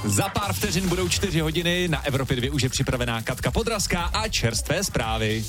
Za pár vteřin budou 4 hodiny, na Evropě 2 už je připravená Katka Podrazská a čerstvé zprávy.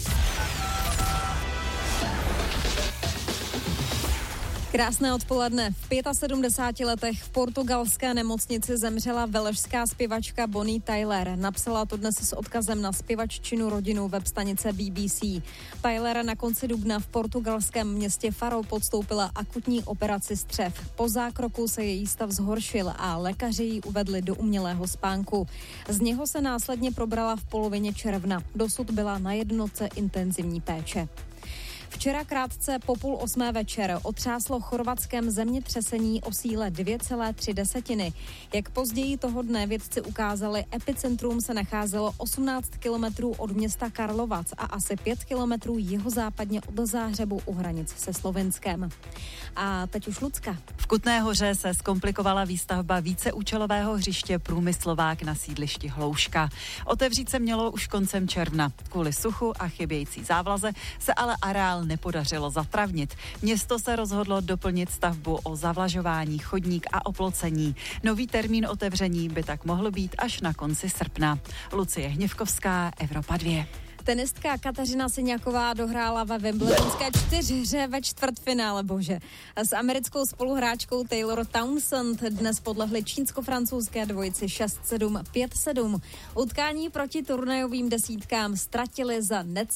Krásné odpoledne. V 75 letech v portugalské nemocnici zemřela velšská zpěvačka Bonnie Tyler. Napsala to dnes s odkazem na zpěvaččinu rodinu web stanice BBC. Tyler na konci dubna v portugalském městě Faro podstoupila akutní operaci střev. Po zákroku se její stav zhoršil a lékaři ji uvedli do umělého spánku. Z něho se následně probrala v polovině června. Dosud byla na jednotce intenzivní péče. Včera krátce po 7:30 večer otřáslo Chorvatském zemětřesení o síle 2,3. Jak později toho dne vědci ukázali, epicentrum se nacházelo 18 kilometrů od města Karlovac a asi 5 kilometrů jihozápadně od Záhřebu u hranic se Slovinskem. A teď už Lucka. V Kutné Hoře se zkomplikovala výstavba víceúčelového hřiště Průmyslovák na sídlišti Hlouška. Otevřít se mělo už koncem června. Kvůli suchu a chybějící závlaze se ale areál nepodařilo zatravnit. Město se rozhodlo doplnit stavbu o zavlažování, chodník a oplocení. Nový termín otevření by tak mohl být až na konci srpna. Lucie Hněvkovská, Evropa 2. Tenistka Kateřina Siniaková dohrála ve Wimbledonské 4 ve čtvrtfinále, bože. S americkou spoluhráčkou Taylor Townsend dnes podlehli čínsko-francouzské dvojici 6-7, 5-7. Utkání proti turnajovým desítkám ztratili za